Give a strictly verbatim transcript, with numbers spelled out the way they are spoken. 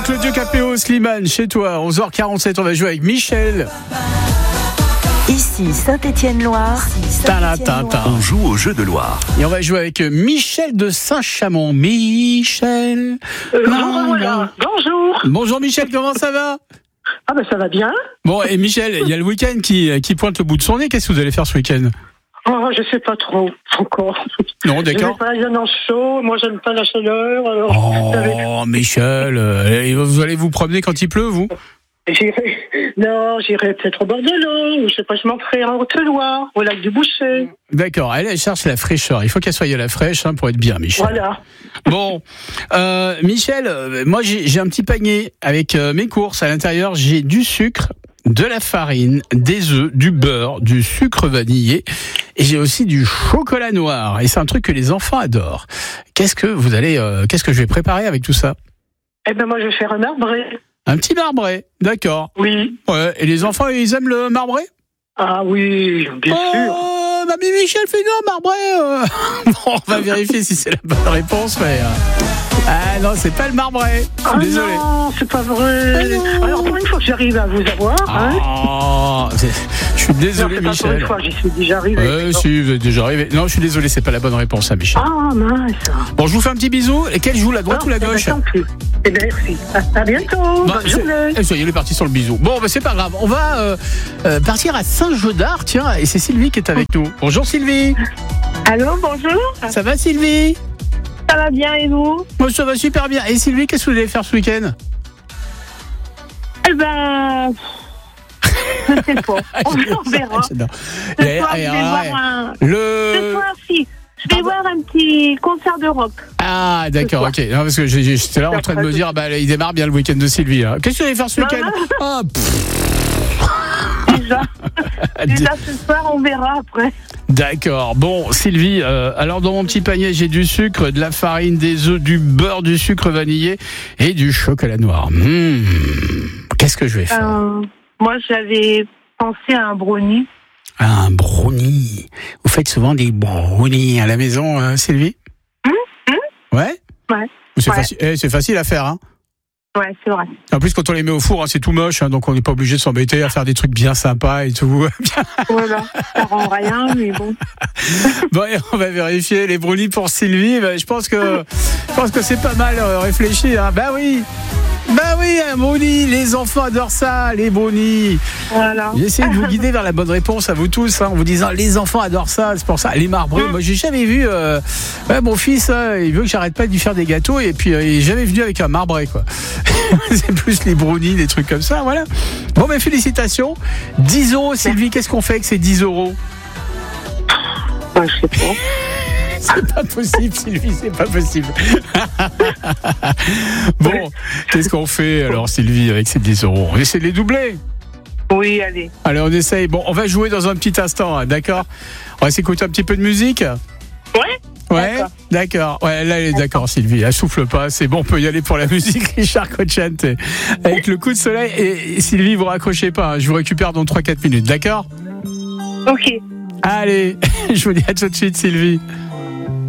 Claudio Capéo, Slimane, chez toi, onze heures quarante-sept, on va jouer avec Michel. Ici Saint-Étienne-Loire. On joue au jeu de Loire. Et on va jouer avec Michel de Saint-Chamond. Michel. Euh, voilà. Bonjour. Bonjour Michel, comment ça va? Ah ben ça va bien. Bon, et Michel, il y a le week-end qui, qui pointe le bout de son nez. Qu'est-ce que vous allez faire ce week-end? Oh, je sais pas trop encore. Non, d'accord. Je vais pas aller dans chaud. Moi, j'aime pas la chaleur. Alors, Oh, savez... Michel, euh, vous allez vous promener quand il pleut, vous? J'irai. Non, j'irai peut-être au bord de l'eau. Ou je sais pas, je m'en ferai en Haute-Loire, au lac du Boucher. D'accord. Elle, elle cherche la fraîcheur. Il faut qu'elle soit à la fraîche hein, pour être bien, Michel. Voilà. Bon, euh, Michel, euh, moi j'ai, j'ai un petit panier avec euh, mes courses. À l'intérieur, j'ai du sucre, de la farine, des œufs, du beurre, du sucre vanillé et j'ai aussi du chocolat noir. Et c'est un truc que les enfants adorent. Qu'est-ce que vous allez, euh, qu'est-ce que je vais préparer avec tout ça? Eh ben moi, je vais faire un marbré. Un petit marbré, d'accord. Oui. Ouais. Et les enfants, ils aiment le marbré? Ah oui, bien oh, sûr. Oh, mamie Michel, fais-nous un marbré. Euh... Bon, on va vérifier si c'est la bonne réponse, mais... Euh... Ah non, c'est pas le marbré. Je suis ah désolé. Non, c'est pas vrai. Ah Alors pour une fois que j'arrive à vous avoir, hein. Oh, je suis désolé, non, c'est Michel. Pas pour une fois, j'y suis déjà arrivé. Euh, si, vous êtes déjà arrivé. Non, je suis désolé, c'est pas la bonne réponse, hein, Michel. Ah mince. Bon, je vous fais un petit bisou. Et quelle joue, la droite ah, ou la gauche? Eh ben, eh ben, merci. À, à bientôt. Bah, bonne journée. Eh, soyez les partis sur le bisou. Bon, bah, c'est pas grave. On va euh, euh, partir à Saint-Jeudard, tiens, et c'est Sylvie qui est avec nous. Bonjour Sylvie. Allô, bonjour. Ça va Sylvie? Ça va bien et vous? Moi, ça va super bien. Et Sylvie, qu'est-ce que vous allez faire ce week-end? Eh ben, je ne sais pas. On, on verra. Ce soir, je vais voir un... Le... Ce soir, si. Je vais voir un petit concert de rock. Ah, d'accord, ok. Non, parce que j'étais là en train de me dire, bah, il démarre bien le week-end de Sylvie. Hein. Qu'est-ce que vous allez faire ce non, week-end? non. Oh, Déjà. Déjà, ce soir, on verra après. D'accord. Bon, Sylvie, euh, alors dans mon petit panier, j'ai du sucre, de la farine, des œufs, du beurre, du sucre vanillé et du chocolat noir. Mmh. Qu'est-ce que je vais faire? euh, Moi, j'avais pensé à un brownie. Un brownie. Vous faites souvent des brownies à la maison, euh, Sylvie? Mmh, mmh. Ouais. Ouais. C'est, ouais. Faci- eh, c'est facile à faire, hein? Ouais, c'est vrai. En plus, quand on les met au four, hein, c'est tout moche, hein, donc on n'est pas obligé de s'embêter à faire des trucs bien sympas et tout. Voilà, ça rend rien, mais bon. Bon, et on va vérifier les brownies pour Sylvie. Ben, je pense que, je pense que c'est pas mal euh, réfléchi. Hein. Bah oui, bah oui, un brownie. Les enfants adorent ça, les brownies. Voilà. J'essaie de vous guider vers la bonne réponse à vous tous, hein, en vous disant les enfants adorent ça. C'est pour ça. Les marbrés. Moi, j'ai jamais vu. Euh, ouais, mon fils, euh, il veut que j'arrête pas de lui faire des gâteaux et puis euh, il est jamais venu avec un marbré, quoi. C'est plus les brownies, des trucs comme ça, voilà. Bon, ben félicitations. dix euros, Sylvie, qu'est-ce qu'on fait avec ces dix euros? Ouais, je sais pas. C'est pas possible, Sylvie, c'est pas possible. Bon, qu'est-ce qu'on fait alors, Sylvie, avec ces dix euros? On essaie de les doubler? Oui, allez. Allez, on essaye. Bon, on va jouer dans un petit instant, hein, d'accord? On va s'écouter un petit peu de musique? Ouais. Ouais, d'accord. d'accord. Ouais, là, elle est d'accord, Sylvie. Elle souffle pas. C'est bon, on peut y aller pour la musique. Richard Cochante avec le coup de soleil. Et Sylvie, vous raccrochez pas. Hein, je vous récupère dans trois quatre minutes, d'accord? Ok. Allez, je vous dis à tout de suite, Sylvie.